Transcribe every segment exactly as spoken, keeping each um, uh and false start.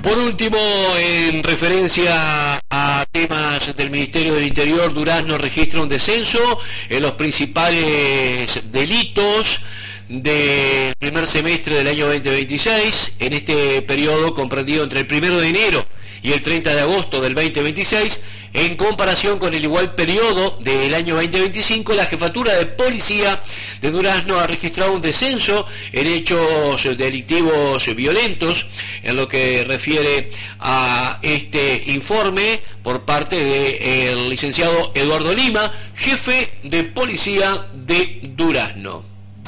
Por último, en referencia a temas del Ministerio del Interior, Durazno registra un descenso en los principales delitos del primer semestre del año veinte veintiséis. En este periodo comprendido entre el primero de enero y el treinta de agosto del veinte veintiséis, en comparación con el igual periodo del año veinte veinticinco, la Jefatura de Policía de Durazno ha registrado un descenso en hechos delictivos violentos, en lo que refiere a este informe por parte del licenciado Eduardo Lima, jefe de Policía de Durazno.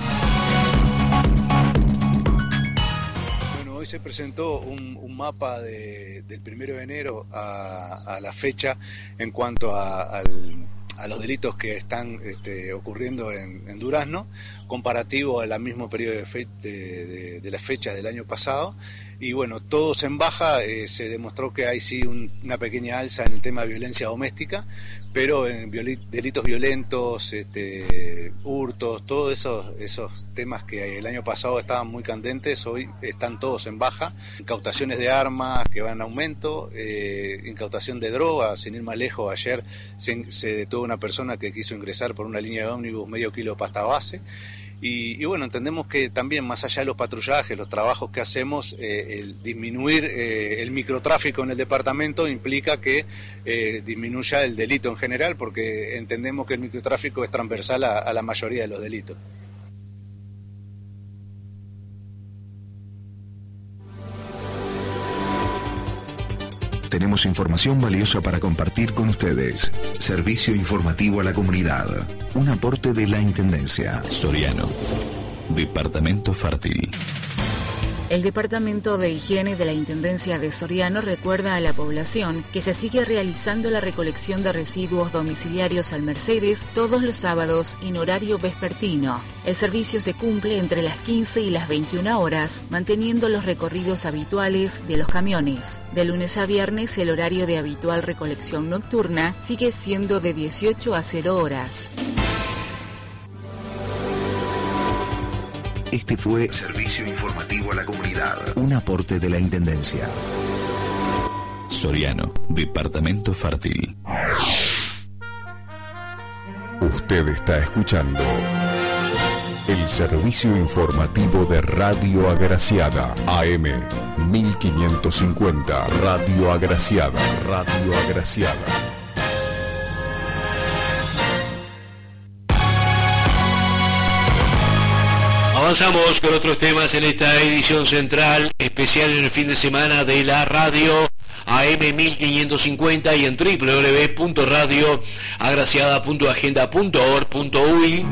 Hoy se presentó un, un mapa de, del primero de enero a, a la fecha en cuanto a, al, a los delitos que están este, ocurriendo en, en Durazno, comparativo al mismo periodo de, fe, de, de, de la fecha del año pasado. Y bueno, todos en baja, eh, se demostró que hay sí un, una pequeña alza en el tema de violencia doméstica, pero en viol- delitos violentos, este, hurtos, todos esos, esos temas que el año pasado estaban muy candentes, hoy están todos en baja. Incautaciones de armas que van en aumento, eh, incautación de drogas, sin ir más lejos, ayer se, se detuvo una persona que quiso ingresar por una línea de ómnibus medio kilo de pasta base. Y, y bueno, entendemos que también más allá de los patrullajes, los trabajos que hacemos, eh, el disminuir eh, el microtráfico en el departamento implica que eh, disminuya el delito en general, porque entendemos que el microtráfico es transversal a, a la mayoría de los delitos. Tenemos información valiosa para compartir con ustedes. Servicio informativo a la comunidad. Un aporte de la Intendencia. Soriano. Departamento Fértil. El Departamento de Higiene de la Intendencia de Soriano recuerda a la población que se sigue realizando la recolección de residuos domiciliarios al Mercedes todos los sábados en horario vespertino. El servicio se cumple entre las quince y las veintiuna horas, manteniendo los recorridos habituales de los camiones. De lunes a viernes, el horario de habitual recolección nocturna sigue siendo de dieciocho a cero horas. Este fue Servicio Informativo a la Comunidad, un aporte de la Intendencia. Soriano, Departamento Fértil. Usted está escuchando el servicio informativo de Radio Agraciada, A M mil quinientos cincuenta, Radio Agraciada, Radio Agraciada. Avanzamos con otros temas en esta edición central, especial en el fin de semana de la radio A M mil quinientos cincuenta y en doble u doble u doble u punto radio agraciada punto agenda punto org punto uy.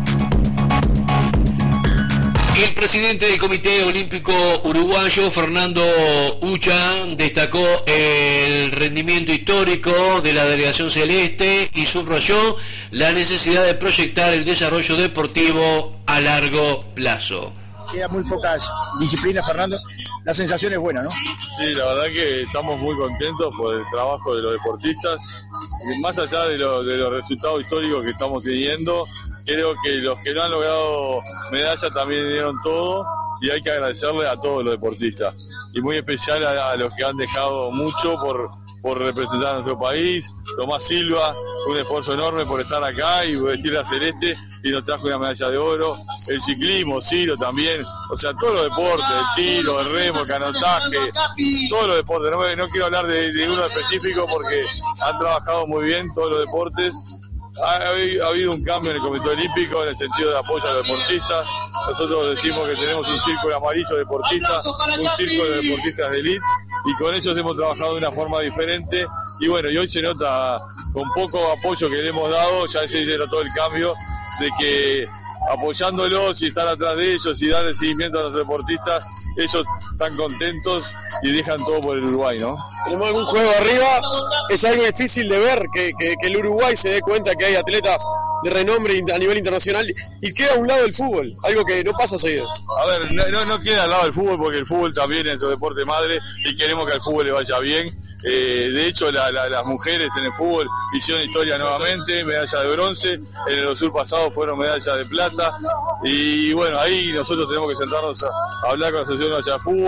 El presidente del Comité Olímpico Uruguayo, Fernando Ucha, destacó el rendimiento histórico de la delegación celeste y subrayó la necesidad de proyectar el desarrollo deportivo a largo plazo. Quedan muy pocas disciplinas, Fernando. La sensación es buena, ¿no? Sí, la verdad que estamos muy contentos por el trabajo de los deportistas. Y más allá de, lo, de los resultados históricos que estamos teniendo, creo que los que no han logrado medalla también dieron todo y hay que agradecerle a todos los deportistas. Y muy especial a, a los que han dejado mucho por, por representar a nuestro país. Tomás Silva, un esfuerzo enorme por estar acá y vestir la celeste y nos trajo una medalla de oro. El ciclismo, Ciro también, o sea, todos los deportes, el tiro, el remo, el canotaje, todos los deportes. No, me, no quiero hablar de, de uno específico porque han trabajado muy bien todos los deportes. Ha, ha habido un cambio en el Comité Olímpico en el sentido de apoyo a los deportistas. Nosotros decimos que tenemos un círculo amarillo de deportistas, un círculo de deportistas de élite, y con ellos hemos trabajado de una forma diferente. Y bueno, y hoy se nota con poco apoyo que le hemos dado, ya se notó el cambio de que apoyándolos y estar atrás de ellos y darle seguimiento a los deportistas, ellos están contentos y dejan todo por el Uruguay, ¿no? Tenemos algún juego arriba, es algo difícil de ver, que, que, que el Uruguay se dé cuenta que hay atletas de renombre a nivel internacional y queda a un lado el fútbol, algo que no pasa seguido. A ver, no, no queda al lado del fútbol porque el fútbol también es nuestro deporte madre y queremos que al fútbol le vaya bien. Eh, de hecho, la, la, las mujeres en el fútbol hicieron historia nuevamente, medalla de bronce, en el sur pasado fueron medalla de plata, y bueno, ahí nosotros tenemos que sentarnos a, a hablar con la Asociación Nacional de Fútbol,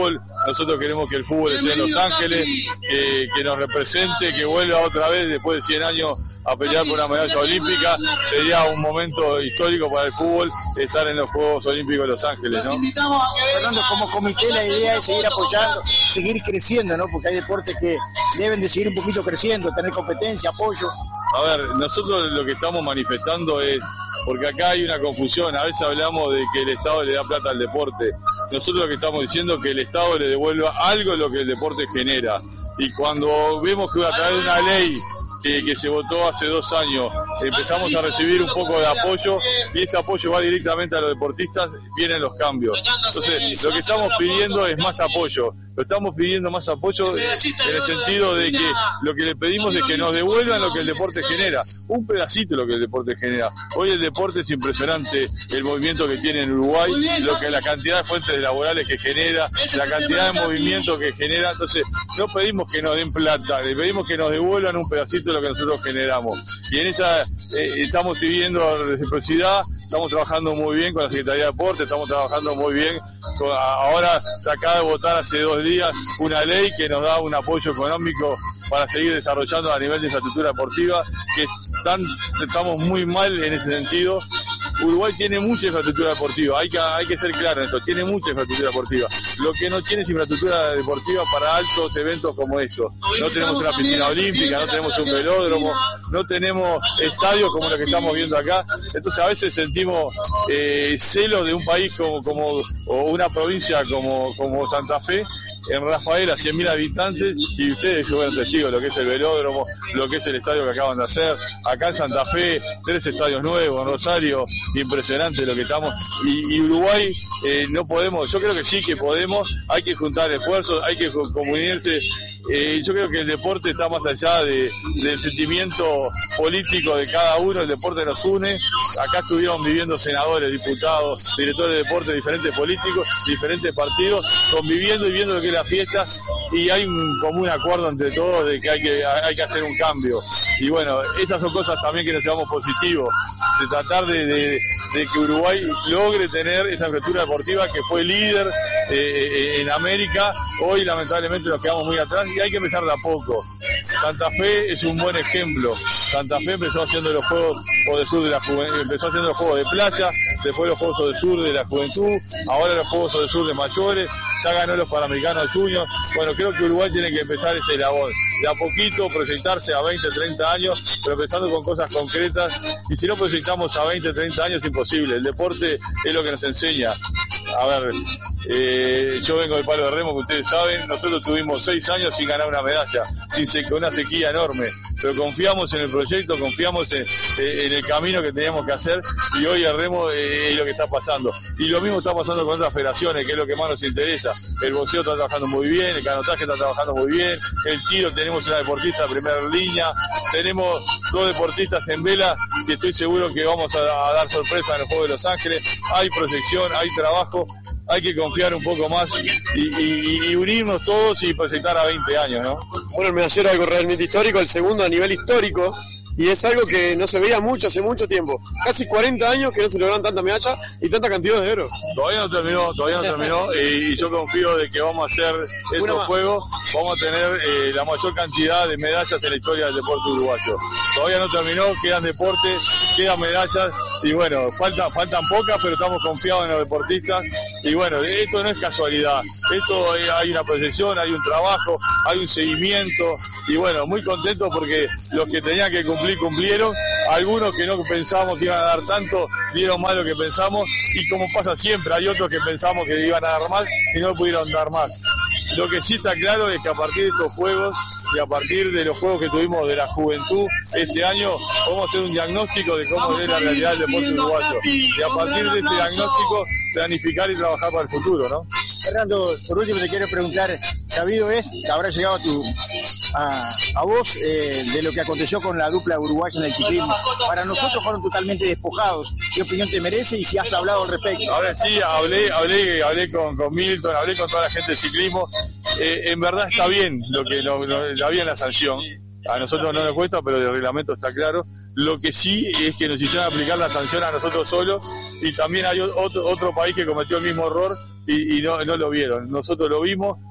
nosotros queremos que el fútbol esté en Los Ángeles, que, que nos represente, que vuelva otra vez después de cien años a pelear por una medalla olímpica. Sería un momento histórico para el fútbol estar en los Juegos Olímpicos de Los Ángeles, ¿no? Fernando, como comité la idea es seguir apoyando, seguir creciendo, ¿no? Porque hay deportes que deben de seguir un poquito creciendo, tener competencia, apoyo. A ver, nosotros lo que estamos manifestando es, porque acá hay una confusión, a veces hablamos de que el Estado le da plata al deporte. Nosotros lo que estamos diciendo es que el Estado le devuelva algo de lo que el deporte genera. Y cuando vemos que a través de una ley que, que se votó hace dos años, empezamos a recibir un poco de apoyo y ese apoyo va directamente a los deportistas, vienen los cambios. Entonces, lo que estamos pidiendo es más apoyo. Lo estamos pidiendo más apoyo en el sentido de que lo que le pedimos es que nos devuelvan lo que el deporte genera, un pedacito de lo que el deporte genera. Hoy el deporte es impresionante, el movimiento que tiene en Uruguay, lo que la cantidad de fuentes laborales que genera, la cantidad de movimiento que genera. Entonces, no pedimos que nos den plata, le pedimos que nos devuelvan un pedacito de lo que nosotros generamos. Y en esa eh, estamos pidiendo reciprocidad, estamos trabajando muy bien con la Secretaría de Deporte, estamos trabajando muy bien. Con, ahora se acaba de votar hace dos días una ley que nos da un apoyo económico para seguir desarrollando a nivel de infraestructura deportiva, que están, estamos muy mal en ese sentido. Uruguay tiene mucha infraestructura deportiva, hay que, hay que ser claro en esto, tiene mucha infraestructura deportiva. Lo que no tiene es infraestructura deportiva para altos eventos como estos. No tenemos una piscina olímpica, no tenemos un velódromo, no tenemos estadios como lo que estamos viendo acá. Entonces a veces sentimos eh, celos de un país como, como o una provincia como, como Santa Fe, en Rafaela, cien mil habitantes, y ustedes, yo bueno, testigos, lo que es el velódromo, lo que es el estadio que acaban de hacer. Acá en Santa Fe, tres estadios nuevos, en Rosario, impresionante lo que estamos. Y, y Uruguay, eh, no podemos, yo creo que sí que podemos, hay que juntar esfuerzos, hay que comunirse. Eh, yo creo que el deporte está más allá de, del sentimiento político de cada uno, el deporte nos une. Acá estuvieron viviendo senadores, diputados, directores de deporte, diferentes políticos, diferentes partidos, conviviendo y viendo lo que es la fiesta, y hay un común acuerdo entre todos de que hay que, hay que hacer un cambio. Y bueno, esas son cosas también que nos llevamos positivos, de tratar de, de, de que Uruguay logre tener esa infraestructura deportiva que fue líder eh, en América. Hoy lamentablemente nos quedamos muy atrás y hay que empezar de a poco. Santa Fe es un buen ejemplo. Santa Fe empezó haciendo los Juegos del Sur de la Juventud, empezó haciendo los Juegos de Playa, después los Juegos del Sur de la Juventud, ahora los Juegos del Sur de Mayores, ya ganó los Panamericanos Junior. Bueno, creo que Uruguay tiene que empezar ese labor, de a poquito proyectarse a veinte, treinta años, pero empezando con cosas concretas, y si no proyectamos a veinte, treinta años es imposible. El deporte es lo que nos enseña. A ver, eh, yo vengo del palo de remo, que ustedes saben, nosotros tuvimos seis años sin ganar una medalla, sin se, con una sequía enorme, pero confiamos en el proyecto, confiamos en, en el camino que teníamos que hacer, y hoy el remo eh, es lo que está pasando. Y lo mismo está pasando con otras federaciones, que es lo que más nos interesa. El boxeo está trabajando muy bien, el canotaje está trabajando muy bien, el tiro tenemos una deportista de primera línea, tenemos dos deportistas en vela, que estoy seguro que vamos a, a dar sorpresa en el Juego de Los Ángeles. Hay proyección, hay trabajo, hay que confiar un poco más y, y, y unirnos todos y proyectar a veinte años, ¿no? Bueno, el medallero es algo realmente histórico, el segundo a nivel histórico, y es algo que no se veía mucho hace mucho tiempo. Casi cuarenta años que no se logran tanta medalla y tanta cantidad de oro. Todavía no terminó, todavía no terminó, y, y yo confío de que vamos a hacer esos juegos, vamos a tener eh, la mayor cantidad de medallas en la historia del deporte uruguayo. Todavía no terminó, quedan deportes, quedan medallas, y bueno, faltan, faltan pocas, pero estamos confiados en los deportistas. Y bueno, esto no es casualidad, esto eh, hay una proyección, hay un trabajo, hay un seguimiento, y bueno, muy contento porque los que tenían que cumplir cumplieron, algunos que no pensábamos que iban a dar tanto dieron más lo que pensamos, y como pasa siempre, hay otros que pensamos que iban a dar más y no pudieron dar más. Lo que sí está claro es que a partir de estos juegos y a partir de los juegos que tuvimos de la juventud este año, vamos a hacer un diagnóstico de cómo es la realidad del deporte uruguayo, y a partir de ese diagnóstico planificar y trabajar para el futuro, ¿no? Fernando, por último te quiero preguntar, sabido es, habrá llegado a tu a, a vos eh, de lo que aconteció con la dupla uruguaya en el ciclismo. Para nosotros fueron totalmente despojados. ¿Qué opinión te merece y si has hablado al respecto? A ver, sí, hablé, hablé, hablé con, con Milton, hablé con toda la gente del ciclismo. Eh, en verdad está bien lo que lo, lo, había en la sanción. A nosotros no nos cuesta, pero el reglamento está claro. Lo que sí es que nos hicieron aplicar la sanción a nosotros solos, y también hay otro, otro país que cometió el mismo error y, y no, no lo vieron. Nosotros lo vimos,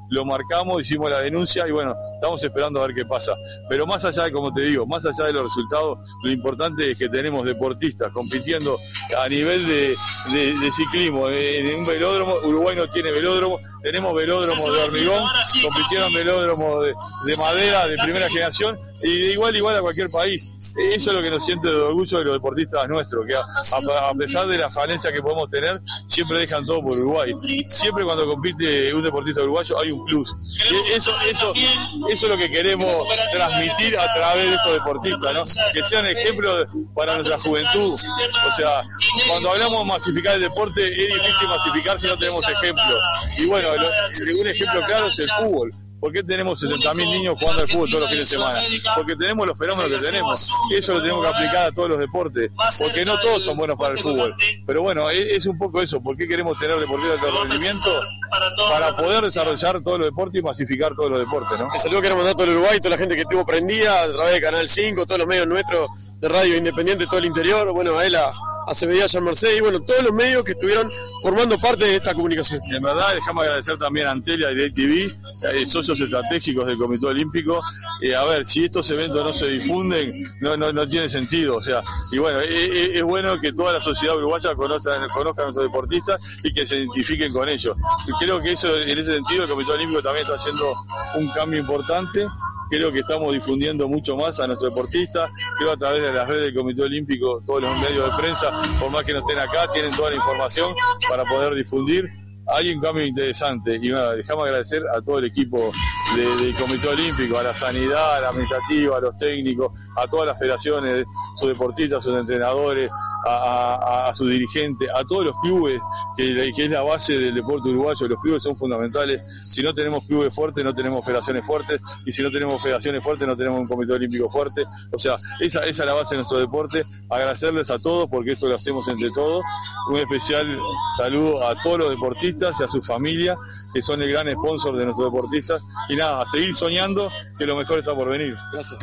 lo marcamos, hicimos la denuncia y bueno, estamos esperando a ver qué pasa. Pero más allá de, como te digo, más allá de los resultados, lo importante es que tenemos deportistas compitiendo a nivel de, de, de ciclismo. En un velódromo, Uruguay no tiene velódromo, tenemos velódromos de hormigón, compitieron velódromos de, de madera de primera generación y de igual igual a cualquier país. Eso es lo que nos siente de orgullo de los deportistas nuestros, que a, a, a pesar de las falencias que podemos tener, siempre dejan todo por Uruguay. Siempre cuando compite un deportista uruguayo hay un plus. Y eso, eso, eso es lo que queremos transmitir a través de estos deportistas, ¿no? Que sean ejemplos para nuestra juventud. O sea, cuando hablamos de masificar el deporte, es difícil masificar si no tenemos ejemplos. Y bueno, lo, un ejemplo claro es el fútbol. ¿Por qué tenemos setenta mil niños jugando al fútbol todos los fines de semana? Porque tenemos los fenómenos que tenemos. Y eso lo tenemos que aplicar a todos los deportes. Porque no todos son buenos para el fútbol. Pero bueno, es, es un poco eso. ¿Por qué queremos tener deportistas de alto rendimiento? Para poder desarrollar todos los deportes y masificar todos los deportes, ¿no? El saludo que mandar a todo el Uruguay, toda la gente que estuvo prendida a través de Canal cinco, todos los medios nuestros de radio independiente, todo el interior. Bueno, a él, a, a Severía, Jean Mercedes y bueno, todos los medios que estuvieron formando parte de esta comunicación. En verdad, dejamos agradecer también a Antelia y DirecTV, eh, socios estratégicos del Comité Olímpico. Eh, a ver, si estos eventos no se difunden, no, no, no tiene sentido. O sea, y bueno, es, es bueno que toda la sociedad uruguaya conozca, conozca a nuestros deportistas y que se identifiquen con ellos. Y creo que eso, en ese sentido, el Comité Olímpico también está haciendo un cambio importante. Creo que estamos difundiendo mucho más a nuestros deportistas. Creo a través de las redes del Comité Olímpico, todos los medios de prensa, por más que no estén acá, tienen toda la información para poder difundir. Hay un cambio interesante y bueno, dejamos agradecer a todo el equipo de, del Comité Olímpico, a la sanidad, a la administrativa, a los técnicos, a todas las federaciones, sus deportistas, sus entrenadores, a, a, a sus dirigentes, a todos los clubes, que, que es la base del deporte uruguayo. Los clubes son fundamentales. Si no tenemos clubes fuertes, no tenemos federaciones fuertes, y si no tenemos federaciones fuertes, no tenemos un Comité Olímpico fuerte. O sea, esa, esa es la base de nuestro deporte. Agradecerles a todos, porque esto lo hacemos entre todos. Un especial saludo a todos los deportistas y a sus familias, que son el gran sponsor de nuestros deportistas. Y nada, a seguir soñando, que lo mejor está por venir. Gracias.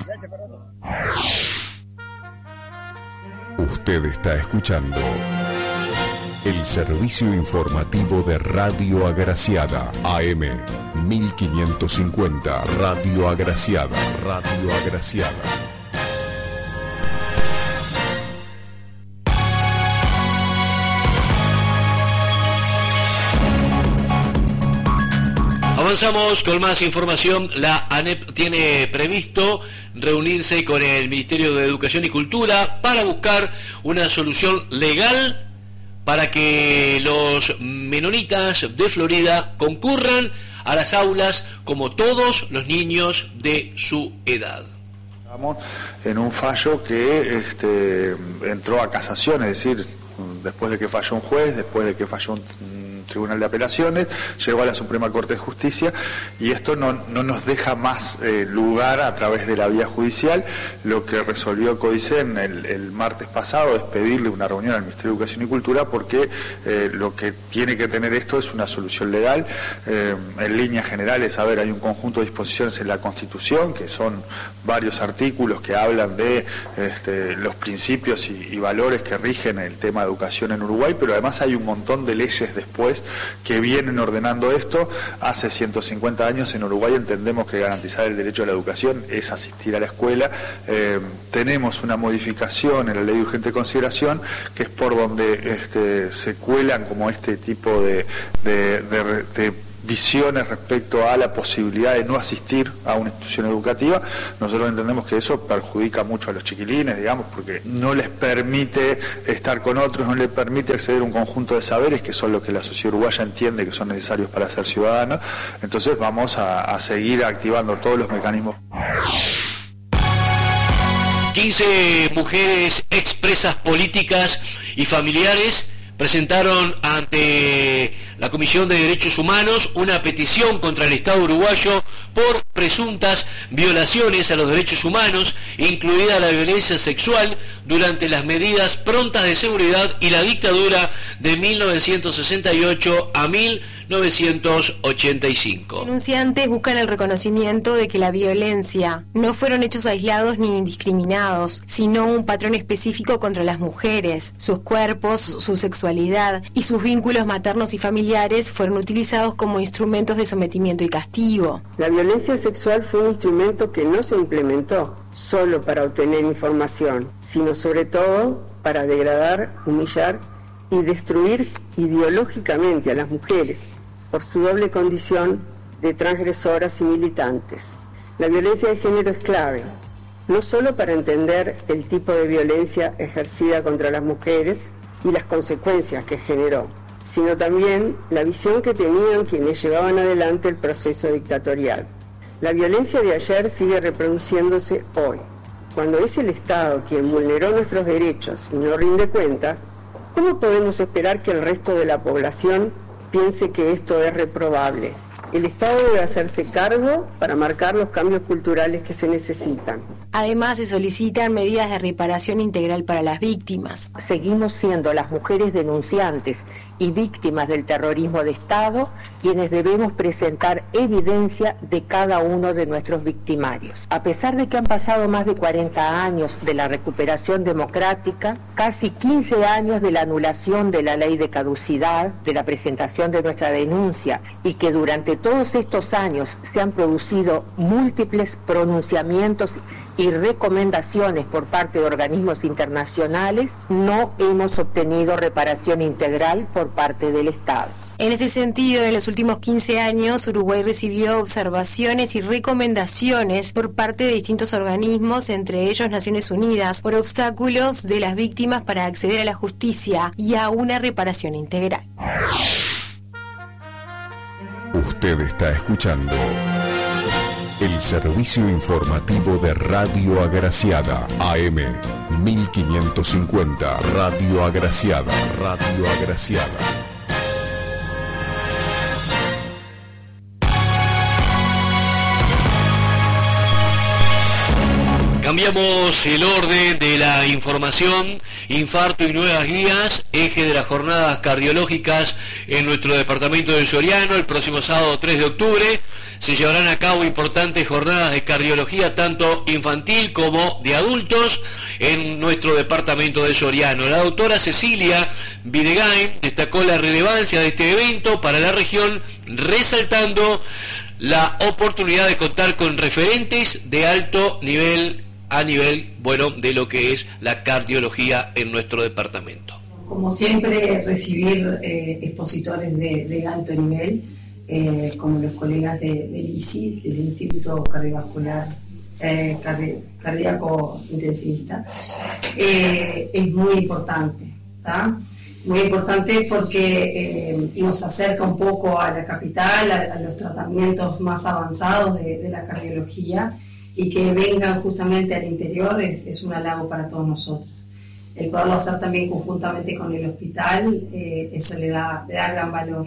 Usted está escuchando el servicio informativo de Radio Agraciada, A M mil quinientos cincuenta, Radio Agraciada, Radio Agraciada. Avanzamos con más información. La ANEP tiene previsto reunirse con el Ministerio de Educación y Cultura para buscar una solución legal para que los menonitas de Florida concurran a las aulas como todos los niños de su edad. Estamos en un fallo que este, entró a casación, es decir, después de que falló un juez, después de que falló un Tribunal de Apelaciones, llegó a la Suprema Corte de Justicia y esto no, no nos deja más eh, lugar a través de la vía judicial. Lo que resolvió CODICEN el, el martes pasado es pedirle una reunión al Ministerio de Educación y Cultura porque eh, lo que tiene que tener esto es una solución legal. Eh, en líneas generales, a ver, hay un conjunto de disposiciones en la Constitución que son varios artículos que hablan de este, los principios y, y valores que rigen el tema de educación en Uruguay, pero además hay un montón de leyes después que vienen ordenando esto. Hace ciento cincuenta años en Uruguay entendemos que garantizar el derecho a la educación es asistir a la escuela. Eh, tenemos una modificación en la ley de urgente consideración que es por donde este, se cuelan como este tipo de, de, de, de visiones respecto a la posibilidad de no asistir a una institución educativa. Nosotros entendemos que eso perjudica mucho a los chiquilines, digamos, porque no les permite estar con otros, no les permite acceder a un conjunto de saberes que son lo que la sociedad uruguaya entiende que son necesarios para ser ciudadanos. Entonces vamos a, a seguir activando todos los mecanismos. quince mujeres expresas políticas y familiares presentaron ante la Comisión de Derechos Humanos una petición contra el Estado uruguayo por presuntas violaciones a los derechos humanos, incluida la violencia sexual durante las medidas prontas de seguridad y la dictadura de mil novecientos sesenta y ocho a mil novecientos ochenta y cinco. Denunciantes buscan el reconocimiento de que la violencia no fueron hechos aislados ni indiscriminados, sino un patrón específico contra las mujeres, sus cuerpos, su sexualidad y sus vínculos maternos y familiares familiares fueron utilizados como instrumentos de sometimiento y castigo. La violencia sexual fue un instrumento que no se implementó solo para obtener información, sino sobre todo para degradar, humillar y destruir ideológicamente a las mujeres por su doble condición de transgresoras y militantes. La violencia de género es clave, no solo para entender el tipo de violencia ejercida contra las mujeres y las consecuencias que generó, sino también la visión que tenían quienes llevaban adelante el proceso dictatorial. La violencia de ayer sigue reproduciéndose hoy. Cuando es el Estado quien vulneró nuestros derechos y no rinde cuentas, ¿cómo podemos esperar que el resto de la población piense que esto es reprobable? El Estado debe hacerse cargo para marcar los cambios culturales que se necesitan. Además, se solicitan medidas de reparación integral para las víctimas. Seguimos siendo las mujeres denunciantes y víctimas del terrorismo de Estado quienes debemos presentar evidencia de cada uno de nuestros victimarios. A pesar de que han pasado más de cuarenta años de la recuperación democrática, casi quince años de la anulación de la ley de caducidad, de la presentación de nuestra denuncia, y que durante todos estos años se han producido múltiples pronunciamientos y recomendaciones por parte de organismos internacionales, no hemos obtenido reparación integral por parte del Estado. En ese sentido, en los últimos quince años, Uruguay recibió observaciones y recomendaciones por parte de distintos organismos, entre ellos Naciones Unidas, por obstáculos de las víctimas para acceder a la justicia y a una reparación integral. Usted está escuchando el servicio informativo de Radio Agraciada, A M mil quinientos cincuenta, Radio Agraciada, Radio Agraciada. Cambiamos el orden de la información. Infarto y nuevas guías, eje de las jornadas cardiológicas en nuestro departamento de Soriano. El próximo sábado tres de octubre se llevarán a cabo importantes jornadas de cardiología, tanto infantil como de adultos, en nuestro departamento de Soriano. La doctora Cecilia Videgain destacó la relevancia de este evento para la región, resaltando la oportunidad de contar con referentes de alto nivel a nivel, bueno, de lo que es la cardiología en nuestro departamento. Como siempre, recibir eh, expositores de, de alto nivel, eh, como los colegas de, del I C I, del Instituto Cardiovascular eh, Cardi- Cardíaco Intensivista, eh, es muy importante, ¿tá? Muy importante porque eh, nos acerca un poco a la capital, a, a los tratamientos más avanzados de, de la cardiología, y que vengan justamente al interior es, es un halago para todos nosotros. El poderlo hacer también conjuntamente con el hospital, eh, eso le da, le da gran valor.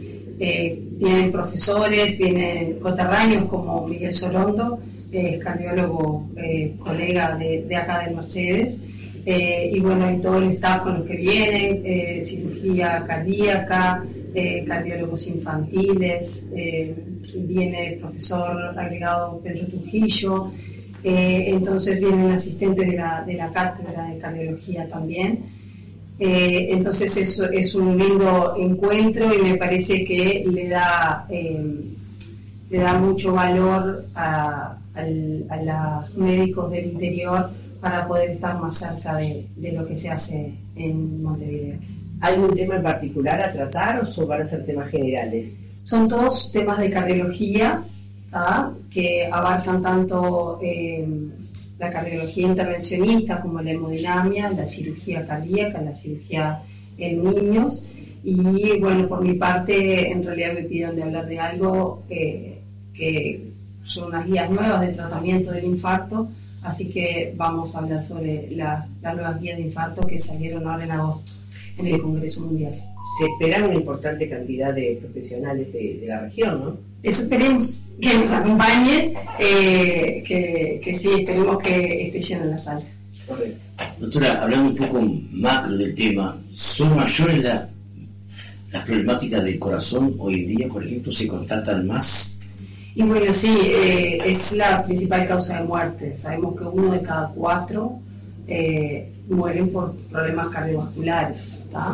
Eh, vienen profesores, vienen coterráneos como Miguel Sorondo, eh, cardiólogo, eh, colega de, de acá de Mercedes, eh, y bueno, y todo el staff con los que vienen, eh, cirugía cardíaca, Eh, cardiólogos infantiles, eh, viene el profesor agregado Pedro Trujillo, eh, entonces vienen asistentes de la, de la cátedra de cardiología también. Eh, entonces eso es un lindo encuentro y me parece que le da, eh, le da mucho valor a, a, a los médicos del interior para poder estar más cerca de, de lo que se hace en Montevideo. ¿Hay un tema en particular a tratar o van a ser temas generales? Son todos temas de cardiología, ¿tá? Que abarcan tanto eh, la cardiología intervencionista como la hemodinamia, la cirugía cardíaca, la cirugía en niños. Y bueno, por mi parte, en realidad me pidieron de hablar de algo eh, que son unas guías nuevas de tratamiento del infarto, así que vamos a hablar sobre la, las nuevas guías de infarto que salieron ahora en agosto en el Congreso Mundial. Se espera una importante cantidad de profesionales de, de la región, ¿no? Eso esperemos, que nos acompañe, eh, que, que sí, esperemos que esté llena la sala. Correcto. Doctora, hablando un poco macro del tema, ¿son mayores la, las problemáticas del corazón hoy en día, por ejemplo, se constatan más? Y bueno, sí, eh, es la principal causa de muerte. Sabemos que uno de cada cuatro eh, mueren por problemas cardiovasculares, ¿tá?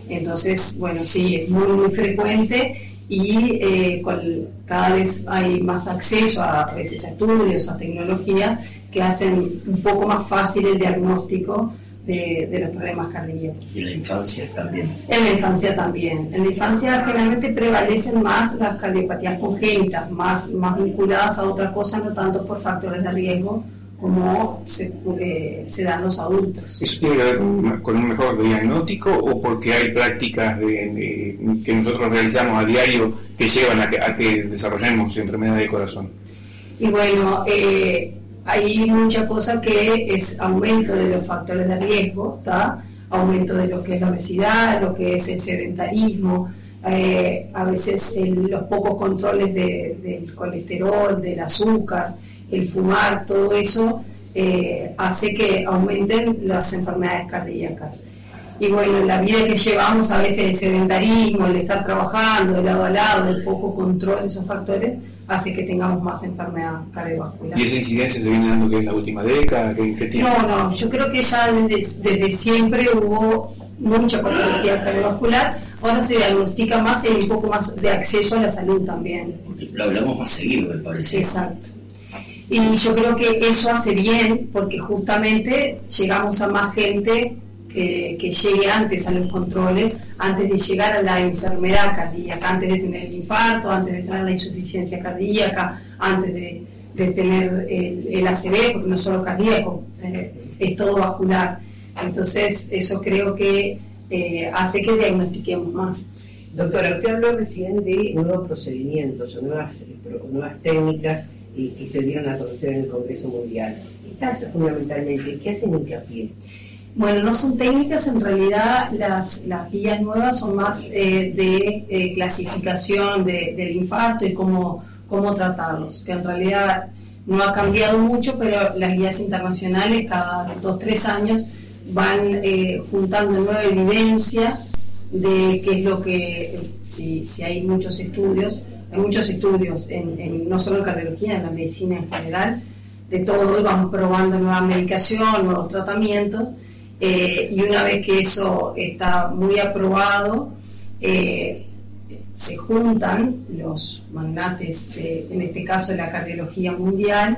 Entonces, bueno, sí, es muy, muy frecuente y eh, con, cada vez hay más acceso a, a veces a estudios, a tecnología que hacen un poco más fácil el diagnóstico de, de los problemas cardíacos. Y en la infancia también. En la infancia también. En la infancia generalmente prevalecen más las cardiopatías congénitas, más, más vinculadas a otra cosa, no tanto por factores de riesgo como se, eh, se dan los adultos. ¿Eso tiene que ver con, con un mejor diagnóstico o porque hay prácticas de, de, que nosotros realizamos a diario que llevan a que, a que desarrollemos enfermedades del corazón? Y bueno, eh, hay mucha cosa que es aumento de los factores de riesgo, ¿tá? Aumento de lo que es la obesidad, lo que es el sedentarismo, eh, a veces el, los pocos controles de, del colesterol, del azúcar, el fumar, todo eso eh, hace que aumenten las enfermedades cardíacas. Y bueno, la vida que llevamos, a veces el sedentarismo, el estar trabajando de lado a lado, el poco control de esos factores, hace que tengamos más enfermedad cardiovascular. ¿Y esa incidencia se viene dando que en la última década? ¿Qué, qué tiempo? No, no, yo creo que ya desde, desde siempre hubo mucha patología cardiovascular. Ahora se diagnostica más y hay un poco más de acceso a la salud también. Porque lo hablamos más seguido, me parece. Exacto. Y yo creo que eso hace bien porque justamente llegamos a más gente que, que llegue antes a los controles, antes de llegar a la enfermedad cardíaca, antes de tener el infarto, antes de tener la insuficiencia cardíaca, antes de, de tener el, el A C V, porque no es solo cardíaco, eh, es todo vascular. Entonces eso creo que eh, hace que diagnostiquemos más. Doctora, usted habló recién de nuevos procedimientos o nuevas, nuevas técnicas y que se dieron a conocer en el Congreso Mundial. Estas fundamentalmente, ¿qué hacen hincapié? Bueno, no son técnicas, en realidad las, las guías nuevas son más eh, de eh, clasificación de, del infarto y cómo, cómo tratarlos, que en realidad no ha cambiado mucho, pero las guías internacionales cada dos o tres años van eh, juntando nueva evidencia de qué es lo que, si, si hay muchos estudios, hay muchos estudios, en, en, no solo en cardiología, en la medicina en general, de todo, y vamos probando nueva medicación, nuevos tratamientos, eh, y una vez que eso está muy aprobado, eh, se juntan los magnates, eh, en este caso de la cardiología mundial,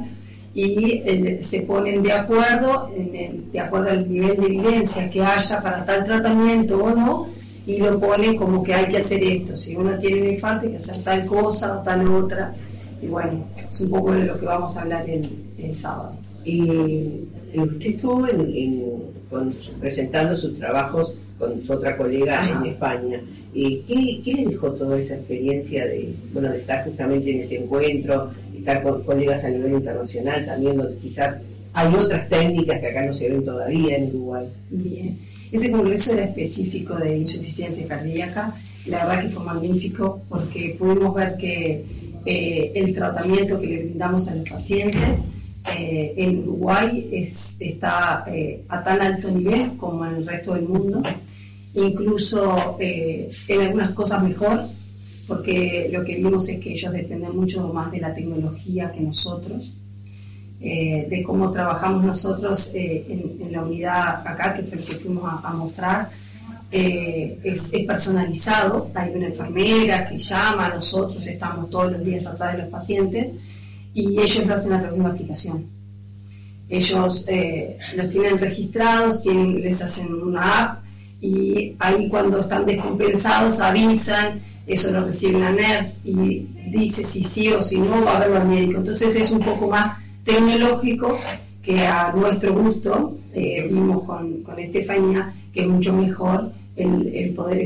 y eh, se ponen de acuerdo, en el, de acuerdo al nivel de evidencia que haya para tal tratamiento o no, y lo ponen como que hay que hacer esto, si uno tiene un infarto hay que hacer tal cosa o tal otra, y bueno, es un poco de lo que vamos a hablar el, el sábado. Y usted estuvo en, en, con, presentando sus trabajos con su otra colega Ajá. en España, y ¿qué, ¿qué le dejó toda esa experiencia de, bueno, de estar justamente en ese encuentro, estar con colegas a nivel internacional también, donde quizás hay otras técnicas que acá no se ven todavía en Uruguay? Bien. Ese congreso era específico de insuficiencia cardíaca, la verdad que fue magnífico porque pudimos ver que eh, el tratamiento que le brindamos a los pacientes eh, en Uruguay es, está eh, a tan alto nivel como en el resto del mundo, incluso eh, en algunas cosas mejor, porque lo que vimos es que ellos dependen mucho más de la tecnología que nosotros. Eh, de cómo trabajamos nosotros eh, en, en la unidad acá, que fue el que fuimos a, a mostrar, eh, es, es personalizado, hay una enfermera que llama a nosotros, estamos todos los días atrás de los pacientes y ellos lo hacen a través de una aplicación. Ellos eh, los tienen registrados, tienen, les hacen una app y ahí cuando están descompensados avisan, eso lo recibe la nurse y dice si sí o si no va a verlo al médico. Entonces es un poco más tecnológico que a nuestro gusto, eh, vimos con, con Estefanía que es mucho mejor el, el poder